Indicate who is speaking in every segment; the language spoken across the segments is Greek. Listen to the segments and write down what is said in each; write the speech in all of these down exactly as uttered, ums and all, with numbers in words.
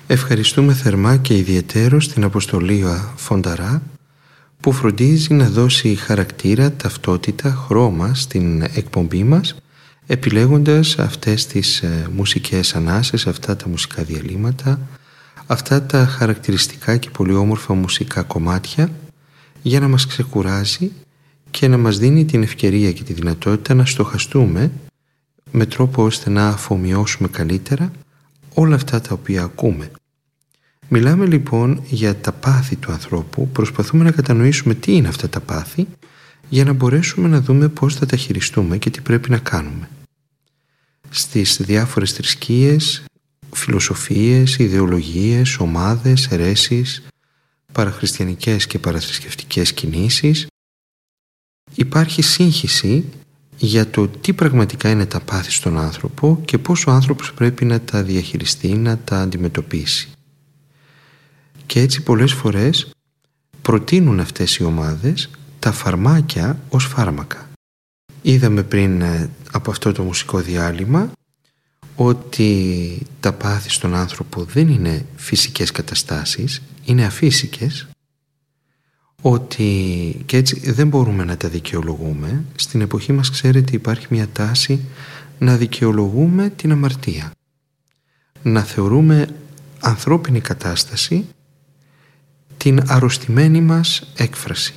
Speaker 1: Ευχαριστούμε θερμά και ιδιαιτέρως την Αποστολία Φονταρά που φροντίζει να δώσει χαρακτήρα, ταυτότητα, χρώμα στην εκπομπή μας, επιλέγοντας αυτές τις ε, μουσικές ανάσες, αυτά τα μουσικά διαλύματα, αυτά τα χαρακτηριστικά και πολύ όμορφα μουσικά κομμάτια, για να μας ξεκουράζει και να μας δίνει την ευκαιρία και τη δυνατότητα να στοχαστούμε με τρόπο ώστε να αφομοιώσουμε καλύτερα όλα αυτά τα οποία ακούμε. Μιλάμε λοιπόν για τα πάθη του ανθρώπου, προσπαθούμε να κατανοήσουμε τι είναι αυτά τα πάθη για να μπορέσουμε να δούμε πώς θα τα χειριστούμε και τι πρέπει να κάνουμε. Στις διάφορες θρησκείες, φιλοσοφίες, ιδεολογίες, ομάδες, αιρέσεις, παραχριστιανικές και παραθρησκευτικές κινήσεις, υπάρχει σύγχυση για το τι πραγματικά είναι τα πάθη στον άνθρωπο και πώς ο άνθρωπος πρέπει να τα διαχειριστεί, να τα αντιμετωπίσει. Και έτσι πολλές φορές προτείνουν αυτές οι ομάδες τα φαρμάκια ως φάρμακα. Είδαμε πριν από αυτό το μουσικό διάλειμμα ότι τα πάθη στον άνθρωπο δεν είναι φυσικές καταστάσεις, είναι αφύσικες, ότι και έτσι δεν μπορούμε να τα δικαιολογούμε. Στην εποχή μας, ξέρετε, υπάρχει μια τάση να δικαιολογούμε την αμαρτία, να θεωρούμε ανθρώπινη κατάσταση την αρρωστημένη μας έκφραση.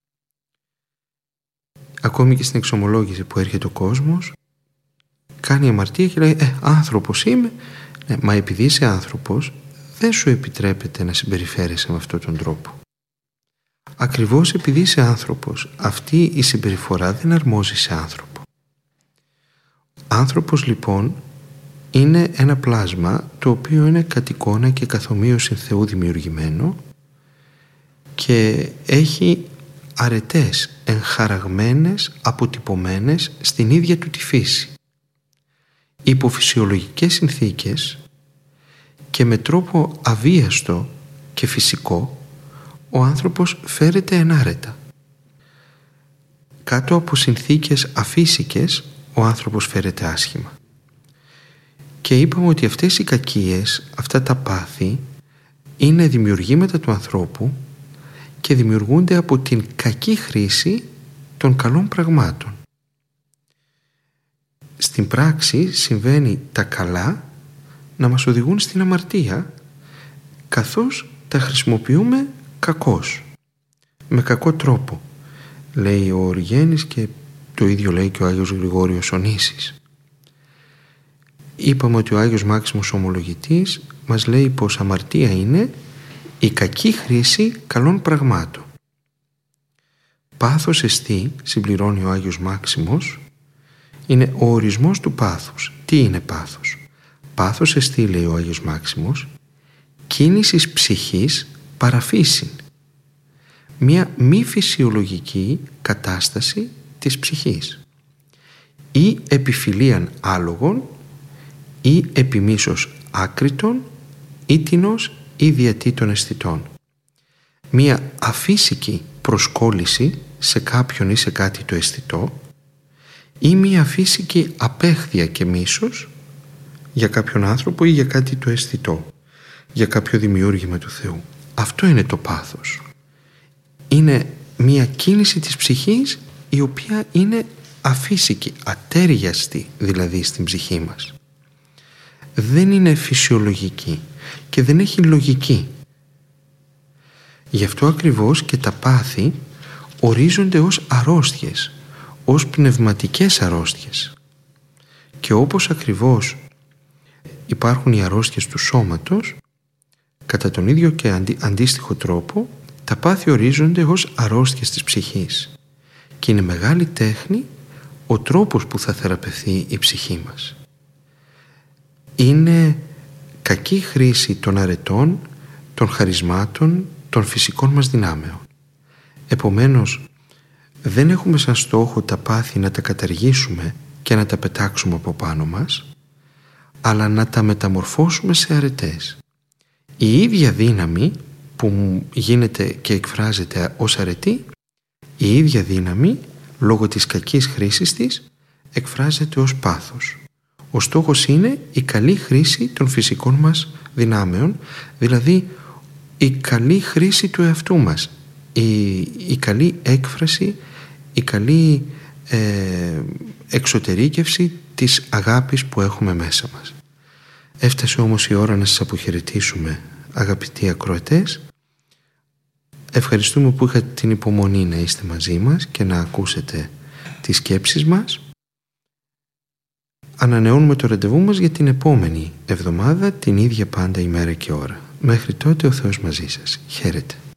Speaker 1: Ακόμη και στην εξομολόγηση που έρχεται ο κόσμος, κάνει αμαρτία και λέει «Ε, άνθρωπος είμαι». Ναι, μα επειδή είσαι άνθρωπος, δεν σου επιτρέπεται να συμπεριφέρεσαι με αυτόν τον τρόπο. Ακριβώς επειδή είσαι άνθρωπος, αυτή η συμπεριφορά δεν αρμόζει σε άνθρωπο. Άνθρωπος λοιπόν είναι ένα πλάσμα το οποίο είναι κατ' εικόνα και καθ' ομοίωση Θεού δημιουργημένο και έχει αρετές εγχαραγμένες, αποτυπωμένες στην ίδια του τη φύση. Υπό φυσιολογικές συνθήκες και με τρόπο αβίαστο και φυσικό, ο άνθρωπος φέρεται ενάρετα. Κάτω από συνθήκες αφύσικες, ο άνθρωπος φέρεται άσχημα. Και είπαμε ότι αυτές οι κακίες, αυτά τα πάθη, είναι δημιουργήματα του ανθρώπου και δημιουργούνται από την κακή χρήση των καλών πραγμάτων. Στην πράξη συμβαίνει τα καλά να μας οδηγούν στην αμαρτία, καθώς τα χρησιμοποιούμε κακώς, με κακό τρόπο, λέει ο Οριγένης και το ίδιο λέει και ο Άγιος Γρηγόριος ο Νήσης. Είπαμε ότι ο Άγιος Μάξιμος Ομολογητής μας λέει πως αμαρτία είναι η κακή χρήση καλών πραγμάτων. Πάθος εστί, συμπληρώνει ο Άγιος Μάξιμος, είναι ο ορισμός του πάθους. Τι είναι πάθος? Πάθος εστί, λέει ο Άγιος Μάξιμος, κίνησης ψυχής παραφύσιν. Μια μη φυσιολογική κατάσταση της ψυχής. Ή επιφυλίαν άλογων, ή επιμίσος άκριτων, ήτινος ή διατήτων αισθητών. Μια αφύσικη προσκόλληση σε κάποιον ή σε κάτι το αισθητό ή μια αφύσικη απέχθεια και μίσος για κάποιον άνθρωπο ή για κάτι το αισθητό, για κάποιο δημιούργημα του Θεού. Αυτό είναι το πάθος. Είναι μια κίνηση της ψυχής η οποία είναι αφύσικη, ατέριαστη δηλαδή στην ψυχή μας. Δεν είναι φυσιολογική και δεν έχει λογική. Γι' αυτό ακριβώς και τα πάθη ορίζονται ως αρρώστιες, ως πνευματικές αρρώστιες. Και όπως ακριβώς υπάρχουν οι αρρώστιες του σώματος, κατά τον ίδιο και αντί, αντίστοιχο τρόπο, τα πάθη ορίζονται ως αρρώστιες της ψυχής. Και είναι μεγάλη τέχνη ο τρόπος που θα θεραπευθεί η ψυχή μας. Είναι κακή χρήση των αρετών, των χαρισμάτων, των φυσικών μας δυνάμεων. Επομένως, δεν έχουμε σαν στόχο τα πάθη να τα καταργήσουμε και να τα πετάξουμε από πάνω μας, αλλά να τα μεταμορφώσουμε σε αρετές. Η ίδια δύναμη που γίνεται και εκφράζεται ως αρετή, η ίδια δύναμη, λόγω της κακής χρήσης της, εκφράζεται ως πάθος. Ο στόχος είναι η καλή χρήση των φυσικών μας δυνάμεων, δηλαδή η καλή χρήση του εαυτού μας, η, η καλή έκφραση, η καλή ε, εξωτερήκευση της αγάπης που έχουμε μέσα μας. Έφτασε όμως η ώρα να σας αποχαιρετήσουμε, αγαπητοί ακροατές. Ευχαριστούμε που είχατε την υπομονή να είστε μαζί μας και να ακούσετε τις σκέψεις μας. Ανανεώνουμε το ραντεβού μας για την επόμενη εβδομάδα, την ίδια πάντα ημέρα και ώρα. Μέχρι τότε ο Θεός μαζί σας. Χαίρετε.